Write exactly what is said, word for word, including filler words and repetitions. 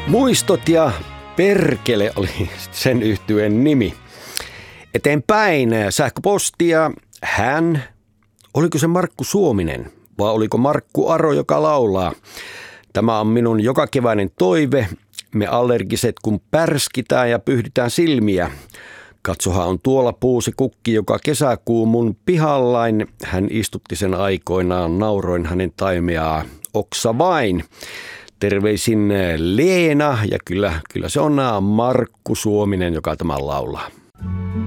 Muistot ja perkele oli sen yhtyeen nimi. Eteenpäin sähköpostia. Hän, oliko se Markku Suominen vai oliko Markku Aro, joka laulaa? Tämä on minun jokakeväinen toive. Me allergiset kun pärskitään ja pyhditään silmiä. Katsohan on tuolla puusi kukki, joka kesäkuu mun pihallain. Hän istutti sen aikoinaan, nauroin hänen taimeaa oksa vain. Terveisin Leena ja kyllä, kyllä se on Markku Suominen, joka tämän laulaa.